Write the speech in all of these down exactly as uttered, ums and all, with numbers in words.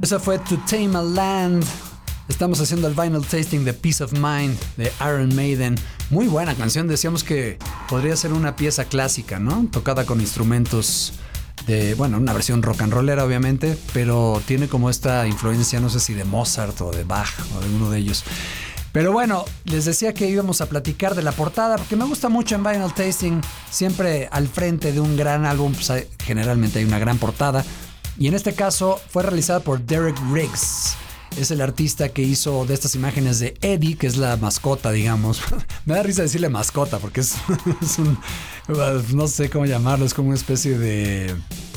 Esa fue To Tame a Land. Estamos haciendo el vinyl tasting de Peace of Mind de Iron Maiden. Muy buena canción, decíamos que podría ser una pieza clásica, ¿no? Tocada con instrumentos de, bueno, una versión rock and rollera obviamente, pero tiene como esta influencia, no sé si de Mozart o de Bach o de uno de ellos. Pero bueno, les decía que íbamos a platicar de la portada, porque me gusta mucho en vinyl tasting, siempre al frente de un gran álbum, pues hay, generalmente hay una gran portada, y en este caso fue realizada por Derek Riggs. Es el artista que hizo de estas imágenes de Eddie, que es la mascota, digamos. Me da risa decirle mascota, porque es, es un... no sé cómo llamarlo, es como una especie de...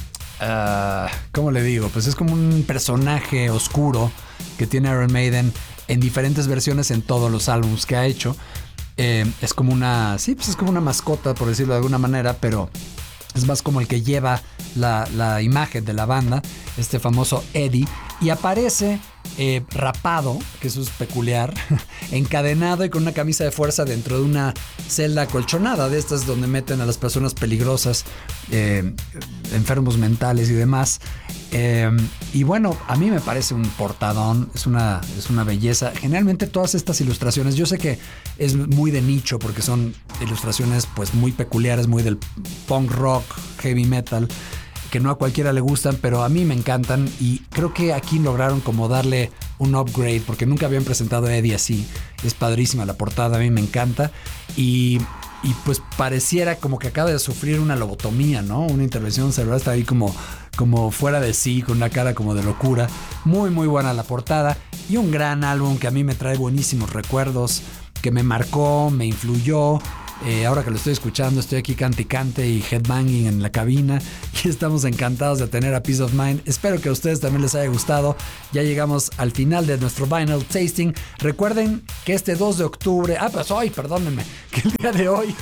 Uh, ¿cómo le digo? Pues es como un personaje oscuro que tiene Iron Maiden en diferentes versiones en todos los álbumes que ha hecho. Eh, es como una... Sí, pues es como una mascota, por decirlo de alguna manera, pero... es más como el que lleva la, la imagen de la banda, este famoso Eddie, y aparece eh, rapado, que eso es peculiar, encadenado y con una camisa de fuerza dentro de una celda acolchonada, de estas donde meten a las personas peligrosas, eh, enfermos mentales y demás. Eh, y bueno, a mí me parece un portadón, es una, es una belleza. Generalmente todas estas ilustraciones, yo sé que es muy de nicho porque son ilustraciones pues muy peculiares, muy del punk rock, heavy metal, que no a cualquiera le gustan, pero a mí me encantan, y creo que aquí lograron como darle un upgrade, porque nunca habían presentado a Eddie así. Es padrísima la portada, a mí me encanta, y, y pues pareciera como que acaba de sufrir una lobotomía, ¿no? Una intervención cerebral, está ahí como, como fuera de sí, con una cara como de locura. Muy muy buena la portada, y un gran álbum que a mí me trae buenísimos recuerdos, que me marcó, me influyó. Eh, ahora que lo estoy escuchando, estoy aquí cante y cante y headbanging en la cabina, y estamos encantados de tener a Peace of Mind. Espero que a ustedes también les haya gustado. Ya llegamos al final de nuestro vinyl tasting. Recuerden que este dos de octubre, ah pues hoy, perdónenme, que el día de hoy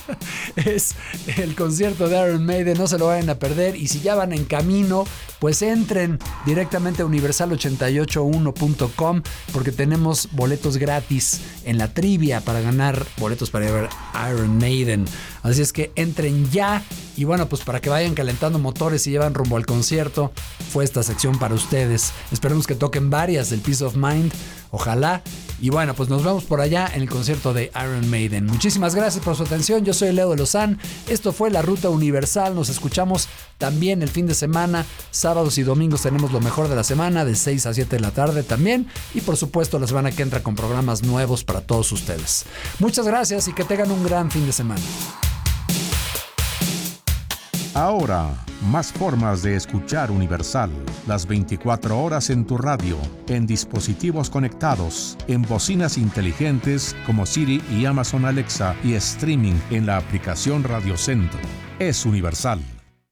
es el concierto de Iron Maiden, no se lo vayan a perder, y si ya van en camino, pues entren directamente a universal ochenta y ocho uno punto com, porque tenemos boletos gratis en la trivia para ganar boletos para ir a ver Iron Maiden. Así es que entren ya, y bueno, pues para que vayan calentando motores y llevan rumbo al concierto, fue esta sección para ustedes. Esperemos que toquen varias del Peace of Mind, ojalá. Y bueno, pues nos vemos por allá en el concierto de Iron Maiden. Muchísimas gracias por su atención. Yo soy Leo de Lozán. Esto fue La Ruta Universal. Nos escuchamos también el fin de semana. Sábados y domingos tenemos lo mejor de la semana, de seis a siete de la tarde también. Y por supuesto la semana que entra con programas nuevos para todos ustedes. Muchas gracias y que tengan un gran fin de semana. Ahora, más formas de escuchar Universal. Las veinticuatro horas en tu radio, en dispositivos conectados, en bocinas inteligentes como Siri y Amazon Alexa, y streaming en la aplicación Radio Centro. Es Universal.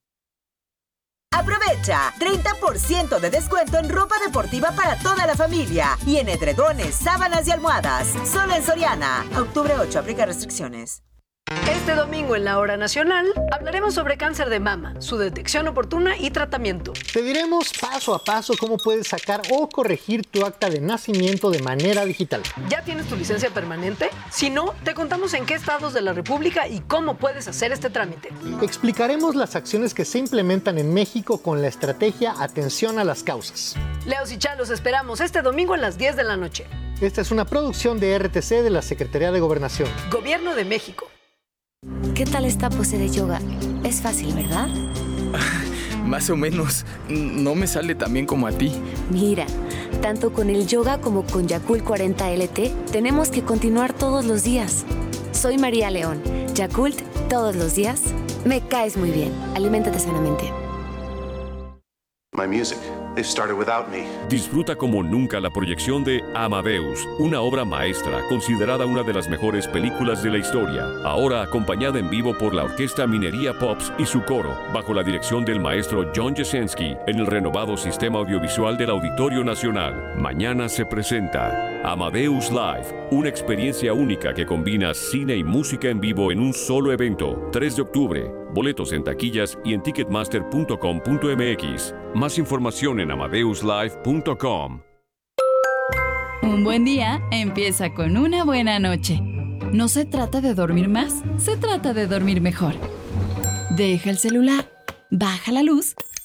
Aprovecha treinta por ciento de descuento en ropa deportiva para toda la familia y en edredones, sábanas y almohadas. Solo en Soriana. Octubre ocho, aplica restricciones. Este domingo en la Hora Nacional hablaremos sobre cáncer de mama, su detección oportuna y tratamiento. Te diremos paso a paso cómo puedes sacar o corregir tu acta de nacimiento de manera digital. ¿Ya tienes tu licencia permanente? Si no, te contamos en qué estados de la República y cómo puedes hacer este trámite. Explicaremos las acciones que se implementan en México con la estrategia Atención a las Causas. Leos y Chá, los esperamos este domingo a las diez de la noche. Esta es una producción de R T C de la Secretaría de Gobernación. Gobierno de México. ¿Qué tal esta pose de yoga? Es fácil, ¿verdad? Más o menos. No me sale tan bien como a ti. Mira, tanto con el yoga como con Yakult cuarenta L T, tenemos que continuar todos los días. Soy María León. Yakult, todos los días. Me caes muy bien. Aliméntate sanamente. My music. They started without me. Disfruta como nunca la proyección de Amadeus, una obra maestra considerada una de las mejores películas de la historia. Ahora acompañada en vivo por la Orquesta Minería Pops y su coro, bajo la dirección del maestro John Jasenski, en el renovado sistema audiovisual del Auditorio Nacional. Mañana se presenta Amadeus Live, una experiencia única que combina cine y música en vivo en un solo evento. tres de octubre. Boletos en taquillas y en ticketmaster punto com punto m x. Más información en amadeus live punto com. Un buen día empieza con una buena noche. No se trata de dormir más, se trata de dormir mejor. Deja el celular, baja la luz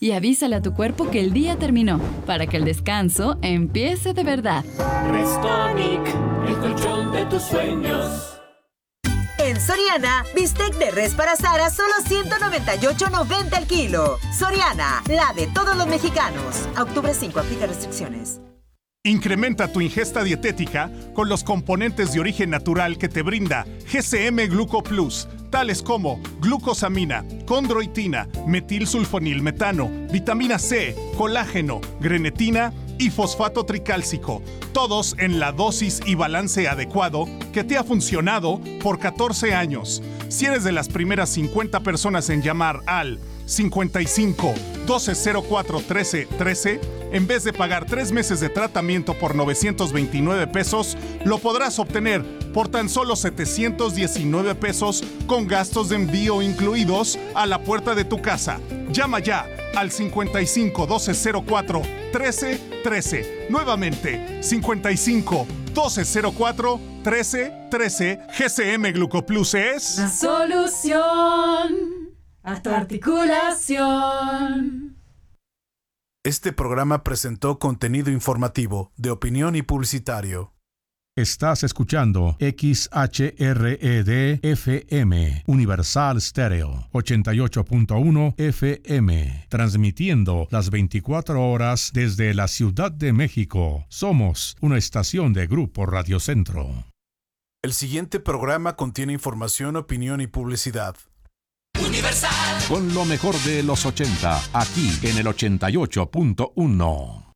y avísale a tu cuerpo que el día terminó, para que el descanso empiece de verdad. Restonic, el colchón de tus sueños. En Soriana, bistec de res para asar a solo ciento noventa y ocho noventa el kilo. Soriana, la de todos los mexicanos. A octubre cinco, aplica restricciones. Incrementa tu ingesta dietética con los componentes de origen natural que te brinda G C M Gluco Plus, tales como glucosamina, condroitina, metilsulfonilmetano, vitamina C, colágeno, grenetina y fosfato tricálcico, todos en la dosis y balance adecuado que te ha funcionado por catorce años. Si eres de las primeras cincuenta personas en llamar al cincuenta y cinco, doce cero cuatro, trece, trece, en vez de pagar tres meses de tratamiento por novecientos veintinueve pesos, lo podrás obtener por tan solo setecientos diecinueve pesos con gastos de envío incluidos a la puerta de tu casa. Llama ya al cincuenta y cinco, doce cero cuatro, trece, trece. Nuevamente, cincuenta y cinco, doce cero cuatro, trece, trece. G C M Glucoplus es la solución a tu articulación. Este programa presentó contenido informativo, de opinión y publicitario. Estás escuchando X H R E D F M, Universal Stereo, ochenta y ocho punto uno F M, transmitiendo las veinticuatro horas desde la Ciudad de México. Somos una estación de Grupo Radio Centro. El siguiente programa contiene información, opinión y publicidad. Universal. Con lo mejor de los ochenta, aquí en el ochenta y ocho punto uno.